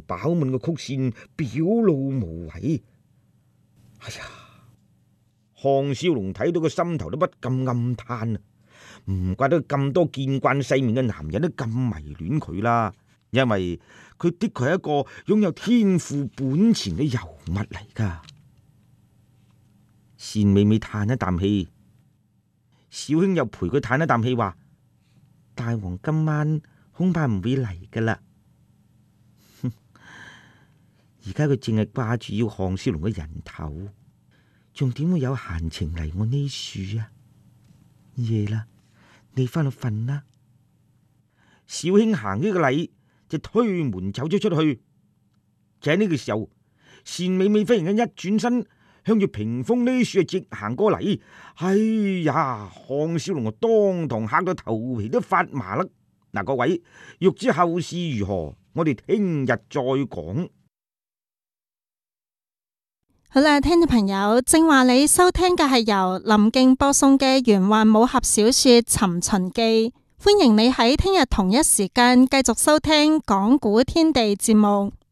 飽滿嘅曲線表露無遺。哎呀，項少龍睇到個心頭都不禁暗嘆啊！唔怪得咁多見慣世面嘅男人都咁迷戀佢啦，因為佢的確係一個擁有天賦本錢嘅尤物嚟噶。單美美嘆一啖氣，小兄又陪佢嘆一啖氣，話：大王今晚恐怕唔會嚟噶啦。而家佢淨係掛住要項少龍嘅人頭，仲點會有閒情嚟我呢處啊？夜啦，你翻去瞓啦。小兄行呢個禮就推門走咗出去，就喺呢個時候，單美美忽然間一轉身，向住屏風呢處直行過嚟。哎呀，項少龍啊，當堂嚇到頭皮都發麻啦！嗱，各位欲知後事如何，我哋聽日再講。 好啦，聽眾朋友，正話你收聽嘅係由林敬播送嘅玄幻武俠小說《尋秦記》，歡迎你喺聽日同一時間繼續收聽講古天地節目。